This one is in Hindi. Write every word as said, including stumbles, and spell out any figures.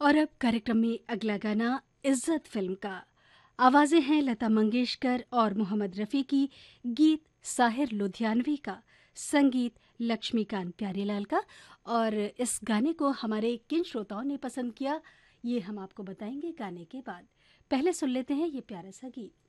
और अब कार्यक्रम में अगला गाना इज्जत फिल्म का। आवाजें हैं लता मंगेशकर और मोहम्मद रफ़ी की, गीत साहिर लुधियानवी का, संगीत लक्ष्मीकांत प्यारेलाल का। और इस गाने को हमारे किन श्रोताओं ने पसंद किया, ये हम आपको बताएंगे गाने के बाद। पहले सुन लेते हैं ये प्यारा सा गीत।